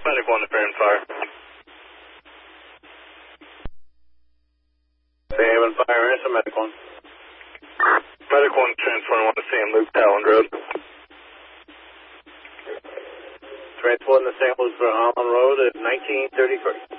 Medic 1 to Fair and Fire. Fair and Fire, it's a Medic 1. Medic 1 transporting 1 to Sam Luke, Talon Road. Transporting the samples for Holland Road at 1933.